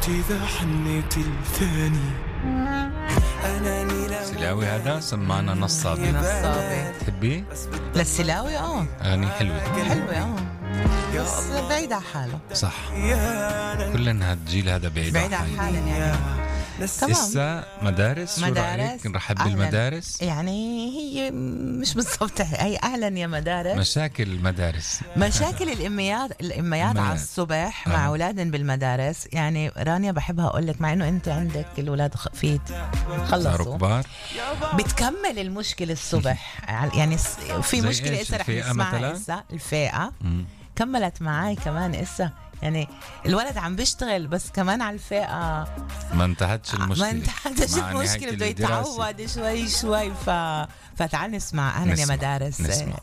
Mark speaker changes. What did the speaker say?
Speaker 1: إذا حنيت الثاني
Speaker 2: سلاوي هذا سمعنا نصابي. تحبيه؟
Speaker 3: للسلاوي
Speaker 2: أغاني حلوة
Speaker 3: بس بعيد عن حاله.
Speaker 2: صح، كلنا هالجيل هذا بعيد
Speaker 3: عن حاله يعني.
Speaker 2: لسه مدارس. شو رأيك نرحب بالمدارس؟
Speaker 3: يعني هي مش بالضبط، هي أهلا يا مدارس.
Speaker 2: مشاكل المدارس،
Speaker 3: مشاكل الأميات على الصبح مع أولادن بالمدارس. يعني رانيا بحبها أقول لك، مع إنه أنت عندك الأولاد خلصوا
Speaker 2: كبار،
Speaker 3: بتكمل المشكلة الصبح. يعني في مشكلة إسا رح نسمعها إسا الفئة كملت معاي كمان إسا. يعني الولد عم بيشتغل بس كمان على الفئة
Speaker 2: ما انتهتش المشكلة.
Speaker 3: بده يتعود شوي فتعال نسمع. أهلا يا مدارس.